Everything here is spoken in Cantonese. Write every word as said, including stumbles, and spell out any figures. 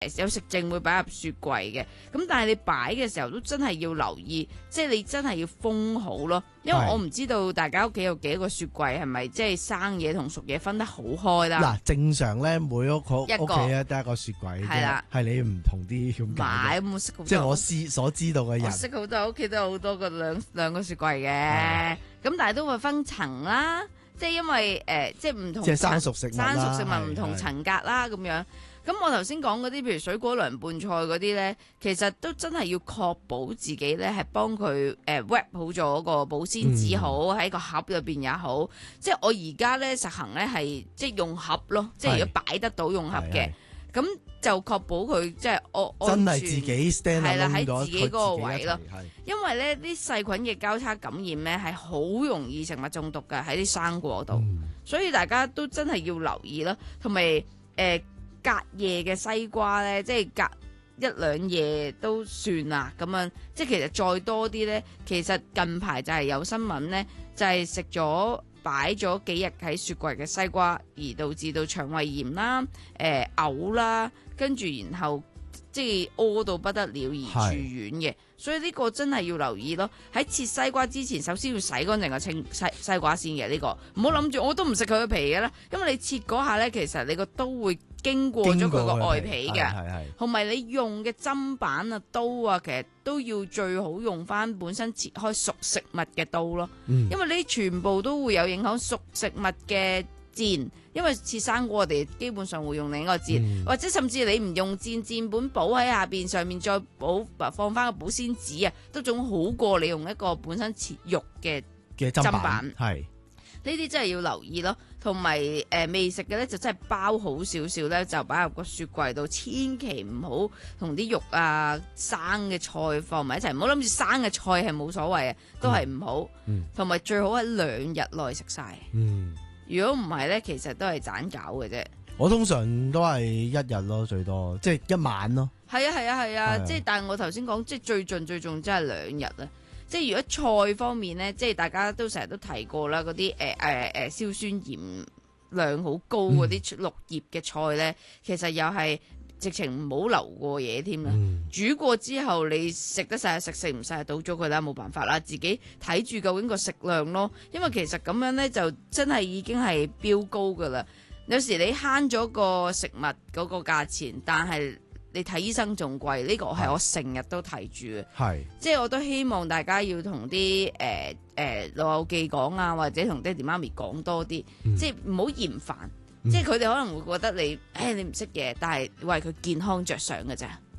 有食剩會擺入雪櫃嘅，咁但係你擺嘅時候都真係要留意，即係你真係要封好咯，因為我唔知道大家屋企有幾多個雪櫃，係咪即係生嘢同熟嘢分得好開啦？ 嗱，正常咧每屋屋一個屋企咧得一個雪櫃啫， 係啦係你唔同啲咁解買嘅， 咁我識好多， 即係我知所知道嘅我人， 識好多屋企都有好多個兩兩個雪櫃嘅，咁但係都會分層啦，即係因為誒、呃、即係唔同即係生熟食物啦， 生熟食物唔係係同層格啦咁樣。咁我頭先講嗰啲，譬如水果涼拌菜嗰啲呢，其實都真係要確保自己呢係幫佢誒 wrap 好咗個保鮮紙好，喺、嗯、個盒入邊也好。即係我而家呢實行呢係即係用盒咯，即係如果擺得到用盒嘅，咁就確保佢即係我真係自己 stand 係啦喺咗自己嗰個位咯。 係因為呢啲細菌嘅交叉感染呢係好容易食物中毒㗎喺啲生果度，嗯、所以大家都真係要留意啦，同埋誒。隔夜嘅西瓜呢，即係隔一兩夜都算啦咁樣，即係其實再多啲呢，其實近排就係有新聞呢，就係食咗擺咗幾日喺雪櫃嘅西瓜，而導致到腸胃炎啦、誒、呃、嘔啦，跟住然後即係屙到不得了而住院嘅，所以呢個真係要留意咯。喺切西瓜之前，首先要洗乾淨個青西西瓜先嘅呢、呢個，唔好諗住我都唔食佢嘅皮嘅啦，因為你切嗰下呢，其實你個刀會經過咗佢個外皮嘅，同埋你用嘅砧板啊、刀啊，其實都要最好用翻本身切開熟食物嘅刀咯，嗯、因為呢全部都會有影響熟食物嘅箭，因為切生果我哋基本上會用另一個箭，嗯、或者甚至你唔用箭，箭本補喺下邊，上面再補放翻個保鮮紙啊，都總好過你用一個本身切肉嘅嘅砧板。係呢啲真係要留意咯，同埋誒未食嘅咧就真係包好少少咧，就擺入個雪櫃度，千祈唔好同啲肉啊生嘅菜放埋一齊，唔好諗住生嘅菜係冇所謂啊，都係唔好。同埋、嗯、最好喺兩日內食晒。嗯，如果唔係咧，其實都係盞搞嘅啫。我通常都係一日咯，最多即係一晚咯。係啊係啊係啊，即係但係我頭先講即係最盡最重真係兩日啊。即係如果菜方面咧，即係大家都成日都提過啦，嗰啲誒誒誒硝酸鹽量好高嗰啲綠葉嘅菜咧，嗯、其實又係直情唔好留過嘢添啦。嗯、煮過之後你食得晒食，食唔晒倒咗佢啦，冇辦法啦，自己睇住究竟個食量咯。因為其實咁樣咧就真係已經係飆高噶啦。有時你慳咗個食物嗰個價錢，但係你睇醫生仲貴，呢、這個係我成日都提住嘅，係即係我都希望大家要同啲誒誒老友記講啊，或者同爹哋媽咪講多啲，嗯、即係唔好嫌煩，嗯、即係佢哋可能會覺得你誒你唔識嘢，但係為佢健康着想嘅啫。